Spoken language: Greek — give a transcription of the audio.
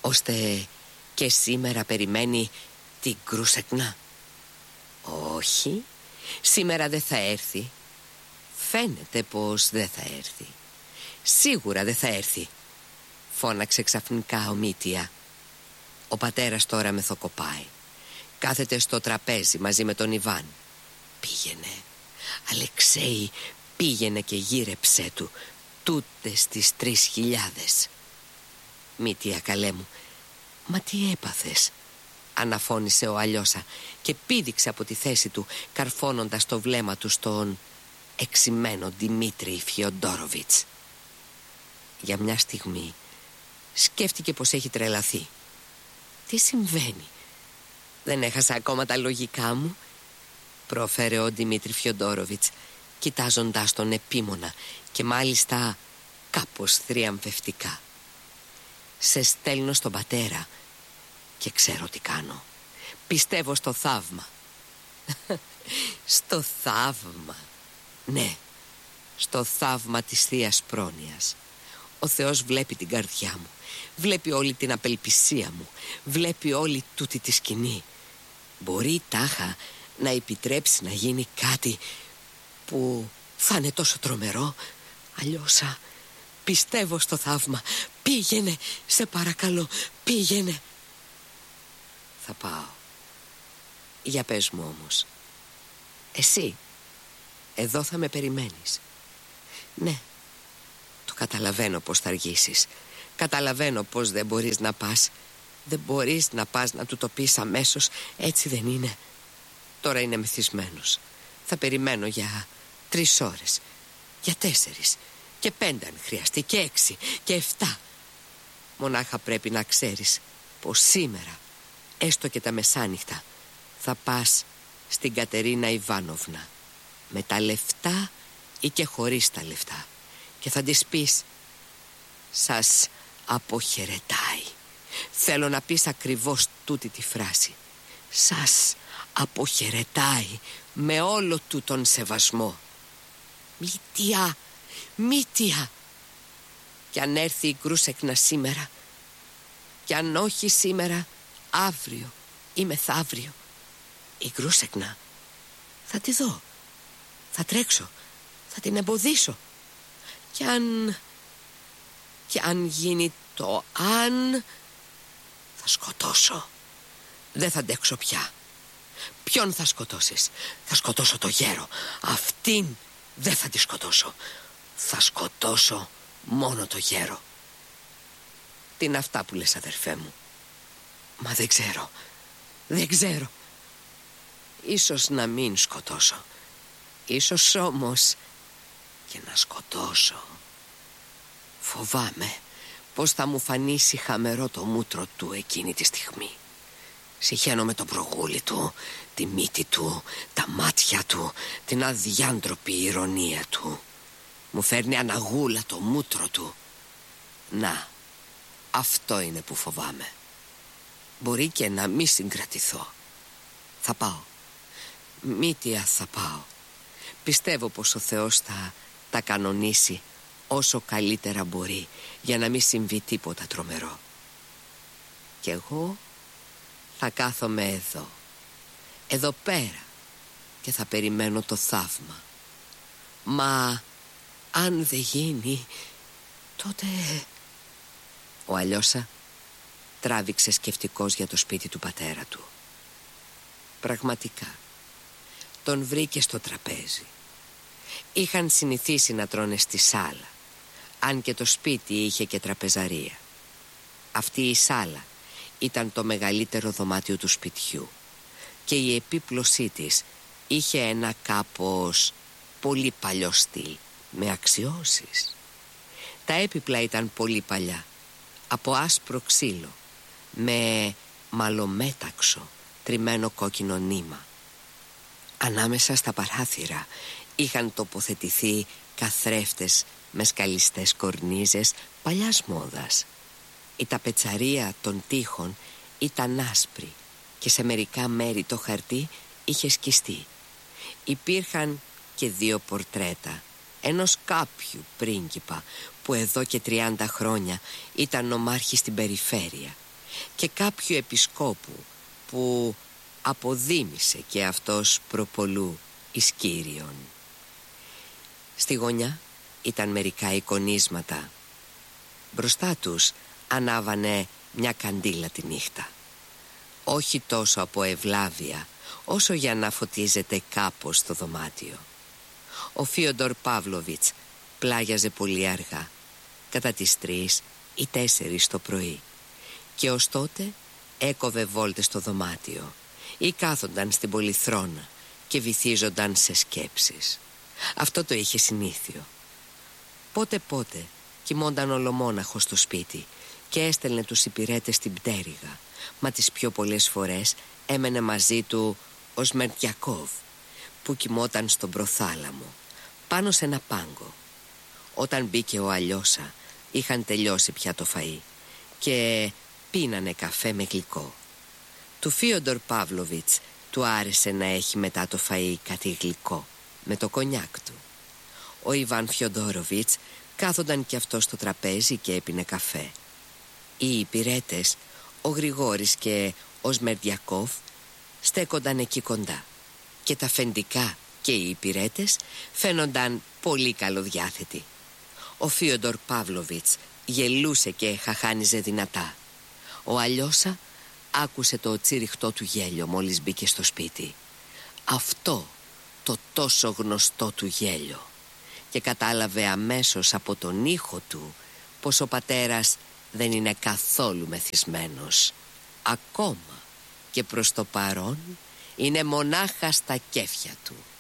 ώστε και σήμερα περιμένει την Κρούσεκνα? Όχι, σήμερα δεν θα έρθει. Φαίνεται πως δεν θα έρθει. Σίγουρα δεν θα έρθει, φώναξε ξαφνικά ο Μήτια. Ο πατέρας τώρα μεθοκοπάει. Κάθεται στο τραπέζι μαζί με τον Ιβάν. Πήγαινε, Αλεξέη, πήγαινε και γύρεψέ του τούτες τις 3.000. Μήτια, καλέ μου, μα τι έπαθες? Αναφώνησε ο Αλιώσα και πήδηξε από τη θέση του, καρφώνοντας το βλέμμα του στον εξημένο Δημήτρη Φιοντόροβιτς. Για μια στιγμή σκέφτηκε πως έχει τρελαθεί. Τι συμβαίνει? Δεν έχασα ακόμα τα λογικά μου? Πρόφερε ο Δημήτρη Φιοντόροβιτς, κοιτάζοντας τον επίμονα και μάλιστα κάπως θριαμβευτικά. Σε στέλνω στον πατέρα και ξέρω τι κάνω. Πιστεύω στο θαύμα. Στο θαύμα? Ναι, στο θαύμα της Θείας Πρόνοιας. Ο Θεός βλέπει την καρδιά μου, βλέπει όλη την απελπισία μου, βλέπει όλη τούτη τη σκηνή. Μπορεί τάχα να επιτρέψει να γίνει κάτι που θα είναι τόσο τρομερό? Αλλιώς πιστεύω στο θαύμα. Πήγαινε, σε παρακαλώ, πήγαινε. Θα πάω. Για πες μου όμως, εσύ εδώ θα με περιμένεις? Ναι, το καταλαβαίνω πως θα αργήσεις. Καταλαβαίνω πως δεν μπορείς να πας. Δεν μπορείς να πας να του το πεις αμέσως, έτσι δεν είναι? Τώρα είναι μεθυσμένος. Θα περιμένω για 3 ώρες, για 4 και 5 αν χρειαστεί, και 6 και 7. Μονάχα πρέπει να ξέρεις πως σήμερα, έστω και τα μεσάνυχτα, θα πας στην Κατερίνα Ιβάνοβνα, με τα λεφτά ή και χωρίς τα λεφτά, και θα της πεις: σας αποχαιρετάει. Θέλω να πεις ακριβώς τούτη τη φράση. Σας αποχαιρετάει με όλο του τον σεβασμό. Μήτια, Μήτια. Κι αν έρθει η Κρούσεκνα σήμερα, κι αν όχι σήμερα, αύριο ή μεθαύριο, η Κρούσεκνα θα τη δω. Θα τρέξω, θα την εμποδίσω. Κι αν γίνει το αν, θα σκοτώσω. Δεν θα αντέξω πια. Ποιον θα σκοτώσεις? Θα σκοτώσω το γέρο. Αυτήν δεν θα τη σκοτώσω. Θα σκοτώσω μόνο το γέρο. Τι είναι αυτά που λες, αδερφέ μου? Μα δεν ξέρω. Δεν ξέρω. Ίσως να μην σκοτώσω. Ίσως όμως και να σκοτώσω. Φοβάμαι πως θα μου φανεί χαμερό το μούτρο του εκείνη τη στιγμή. Συχαίνομαι το προγούλι του, τη μύτη του, τα μάτια του, την αδιάντροπη ηρωνία του. Μου φέρνει αναγούλα το μούτρο του. Να, αυτό είναι που φοβάμαι. Μπορεί και να μη συγκρατηθώ. Θα πάω. Μήτια, θα πάω. Πιστεύω πως ο Θεός θα τα κανονίσει όσο καλύτερα μπορεί, για να μην συμβεί τίποτα τρομερό. Κι εγώ θα κάθομαι εδώ πέρα, και θα περιμένω το θαύμα. Μα αν δεν γίνει, τότε... Ο Αλιώσα τράβηξε σκεφτικός για το σπίτι του πατέρα του. Πραγματικά τον βρήκε στο τραπέζι. Είχαν συνηθίσει να τρώνε στη σάλα, αν και το σπίτι είχε και τραπεζαρία. Αυτή η σάλα ήταν το μεγαλύτερο δωμάτιο του σπιτιού, και η επίπλωσή της είχε ένα κάπως πολύ παλιό στυλ, με αξιώσεις. Τα έπιπλα ήταν πολύ παλιά, από άσπρο ξύλο, με μαλομέταξο τριμμένο κόκκινο νήμα. Ανάμεσα στα παράθυρα είχαν τοποθετηθεί καθρέφτες με σκαλιστές κορνίζες παλιάς μόδας. Η ταπετσαρία των τοίχων ήταν άσπρη και σε μερικά μέρη το χαρτί είχε σκιστεί. Υπήρχαν και 2 πορτρέτα ενός κάποιου πρίγκιπα που εδώ και 30 χρόνια ήταν νομάρχης στην περιφέρεια και κάποιου επισκόπου που αποδήμησε και αυτός προπολού εις Κύριον. Στη γωνιά ήταν μερικά εικονίσματα. Μπροστά τους ανάβανε μια καντήλα τη νύχτα. Όχι τόσο από ευλάβεια, όσο για να φωτίζεται κάπως το δωμάτιο. Ο Φίοντορ Παύλοβιτς πλάγιαζε πολύ αργά, κατά τις 3 ή 4 το πρωί, και ως τότε έκοβε βόλτες στο δωμάτιο ή κάθονταν στην πολυθρόνα και βυθίζονταν σε σκέψεις. Αυτό το είχε συνήθιο. Πότε κοιμόνταν ολομόναχος στο σπίτι και έστελνε τους υπηρέτες στην πτέρυγα, μα τις πιο πολλές φορές έμενε μαζί του ο Σμερντιακόβ, που κοιμόταν στον προθάλαμο πάνω σε ένα πάγκο. Όταν μπήκε ο Αλιώσα είχαν τελειώσει πια το φαΐ και πίνανε καφέ με γλυκό. Του Φίοντορ Παύλοβιτς του άρεσε να έχει μετά το φαΐ κάτι γλυκό με το κονιάκ του. Ο Ιβάν Φιοντόροβιτς κάθονταν κι αυτό στο τραπέζι και έπινε καφέ. Οι υπηρέτες, ο Γρηγόρης και ο Σμερντιακόβ, στέκονταν εκεί κοντά και τα αφεντικά και οι υπηρέτες φαίνονταν πολύ καλοδιάθετοι. Ο Φίοντορ Παύλοβιτς γελούσε και χαχάνιζε δυνατά. Ο Αλιώσα άκουσε το τσίριχτό του γέλιο μόλις μπήκε στο σπίτι. Αυτό το τόσο γνωστό του γέλιο, και κατάλαβε αμέσως από τον ήχο του πως ο πατέρας δεν είναι καθόλου μεθυσμένος. Ακόμα και προς το παρόν είναι μονάχα στα κέφια του.